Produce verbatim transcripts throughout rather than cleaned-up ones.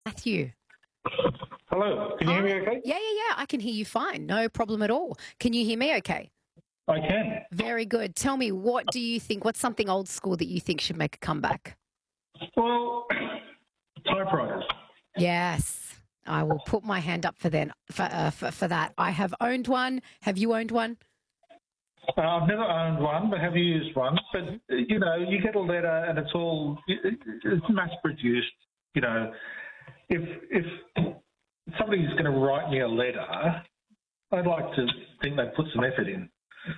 Matthew. Hello, can you hear me okay? Yeah, yeah, yeah. I can hear you fine. No problem at all. Can you hear me okay? I can. Very good. Tell me, what do you think? What's something old school that you think should make a comeback? Well, typewriters. Yes. I will put my hand up for then for, uh, for for that. I have owned one. Have you owned one? Uh, I've never owned one, but have used one. But, you know, you get a letter and it's all, it, it's mass-produced. You know, if if somebody's going to write me a letter, I'd like to think they put some effort in.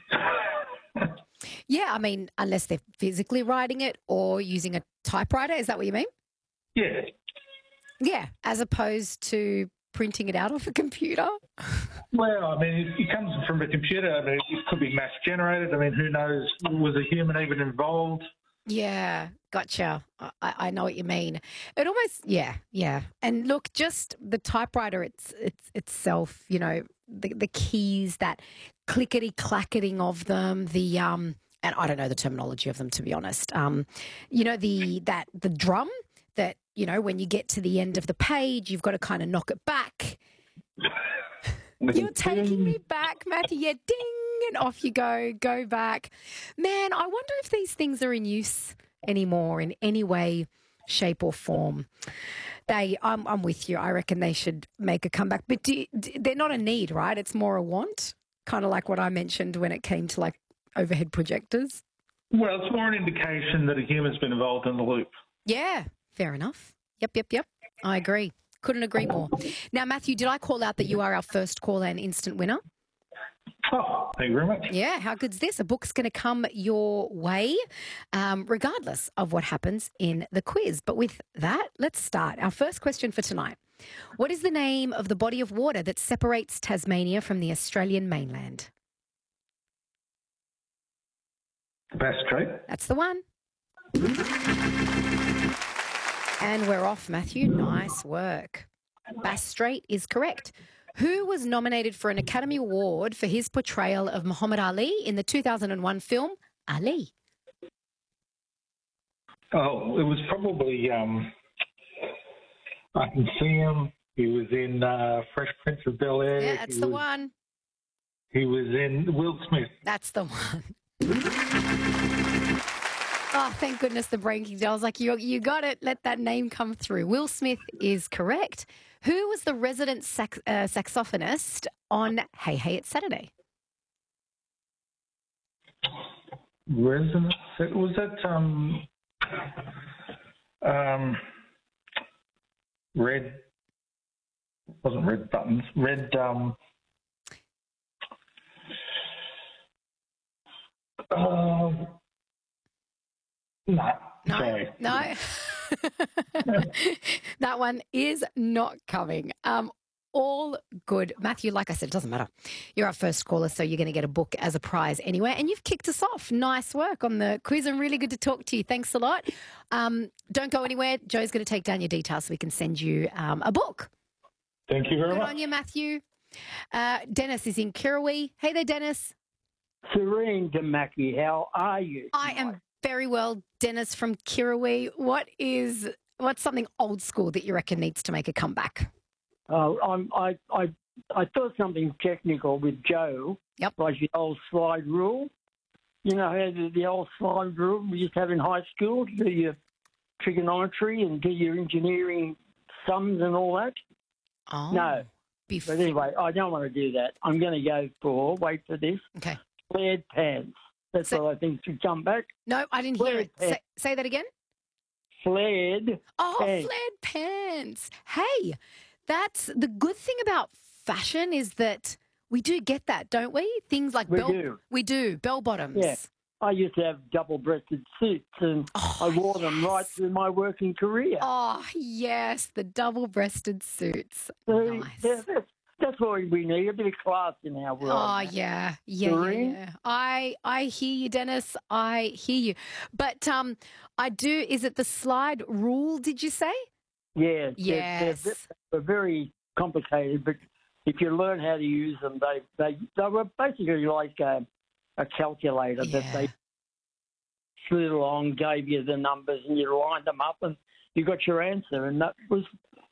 Yeah, I mean, unless they're physically writing it or using a typewriter. Is that what you mean? Yeah. Yeah, as opposed to printing it out off a computer. Well, I mean, it, it comes from a computer. I mean, it could be mass-generated. I mean, who knows? Was a human even involved? Yeah, gotcha. I, I know what you mean. It almost, yeah, yeah. And look, just the typewriter it's, it's itself, you know, the, the keys, that clickety clacketing of them, the um, and I don't know the terminology of them, to be honest. Um, you know, the that the drum that, you know, when you get to the end of the page, you've got to kind of knock it back. You're taking me back, Matthew. Yeah, ding, and off you go. Go back. Man, I wonder if these things are in use anymore in any way, shape, or form. They, I'm, I'm with you. I reckon they should make a comeback. But do, do, they're not a need, right? It's more a want, kind of like what I mentioned when it came to like overhead projectors. Well, it's more an indication that a human's been involved in the loop. Yeah, fair enough. Yep, yep, yep. I agree. Couldn't agree more. Now, Matthew, did I call out that you are our first caller and instant winner? Oh, thank you very much. Yeah, how good's this? A book's going to come your way, um, regardless of what happens in the quiz. But with that, let's start. Our first question for tonight. What is the name of the body of water that separates Tasmania from the Australian mainland? Bass Strait. That's the one. And we're off, Matthew. Nice work. Bass Strait is correct. Who was nominated for an Academy Award for his portrayal of Muhammad Ali in the two thousand one film Ali? Oh, it was probably, um, I can see him. He was in uh, Fresh Prince of Bel-Air. Yeah, that's he the was, one. He was in Will Smith. That's the one. Oh, thank goodness the breaking. I was like, you, you got it. Let that name come through. Will Smith is correct. Who was the resident sax, uh, saxophonist on Hey Hey It's Saturday? Resident? Was that um, um, Red? Wasn't Red Buttons. Red. Um, uh, no. No, Sorry. no. That one is not coming. Um, all good. Matthew, like I said, it doesn't matter. You're our first caller, so you're going to get a book as a prize anyway. And you've kicked us off. Nice work on the quiz and really good to talk to you. Thanks a lot. Um, don't go anywhere. Joe's going to take down your details so we can send you um, a book. Thank you very Good much. on you, Matthew. Uh, Dennis is in Kirrawee. Hey there, Dennis. Serene Damaki, how are you? I am very well, Dennis from Kirrawee. What is what's something old school that you reckon needs to make a comeback? Uh, I'm, I, I, I thought something technical with Joe. Yep. Like the old slide rule. You know, how the, the old slide rule we used to have in high school to do your trigonometry and do your engineering sums and all that. Oh, No. before. But anyway, I don't want to do that. I'm going to go for, wait for this, Okay. flared pants. That's So- what I think should come back. No, I didn't hear Flared it. Say, say that again. Flared Oh, pants. flared pants. Hey, that's the good thing about fashion is that we do get that, don't we? Things like We bell, do. we do bell bottoms. Yeah. I used to have double-breasted suits, and Oh, I wore them right yes. through my working career. Oh yes, the double-breasted suits. So, Nice. yeah, that's, that's what we need, a bit of class in our world. Oh yeah, yeah, yeah, Serene? yeah. I I hear you, Dennis. I hear you. But um, I do. Is it the slide rule? Did you say? Yeah, they're- Yes. They're, they're very complicated, but if you learn how to use them, they they, they were basically like a, a calculator that Yeah. they slid along, gave you the numbers, and you lined them up, and you got your answer. And that was